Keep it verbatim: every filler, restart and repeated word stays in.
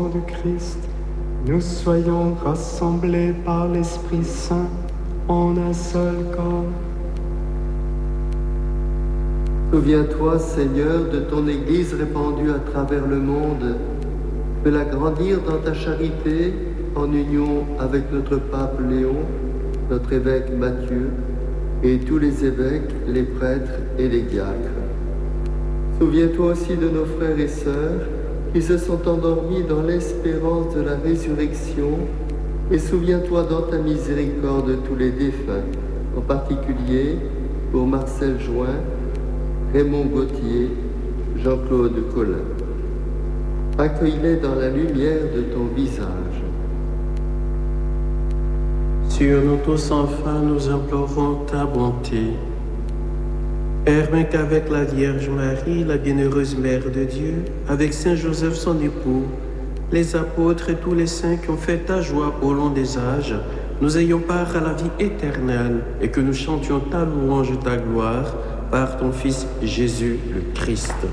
du Christ, nous soyons rassemblés par l'Esprit Saint en un seul corps. Souviens-toi, Seigneur, de ton Église répandue à travers le monde. Fais-la grandir dans ta charité en union avec notre pape Léon, notre évêque Matthieu et tous les évêques, les prêtres et les diacres. Souviens-toi aussi de nos frères et sœurs qui se sont endormis dans l'espérance de la résurrection et souviens-toi dans ta miséricorde de tous les défunts, en particulier pour Marcel Join, Raymond Gauthier, Jean-Claude Collin. Accueille-les dans la lumière de ton visage. Sur nous tous enfin, nous implorons ta bonté. Permets qu'avec la Vierge Marie, la bienheureuse Mère de Dieu, avec Saint Joseph son époux, les apôtres et tous les saints qui ont fait ta joie au long des âges, nous ayons part à la vie éternelle et que nous chantions ta louange et ta gloire par ton Fils Jésus le Christ.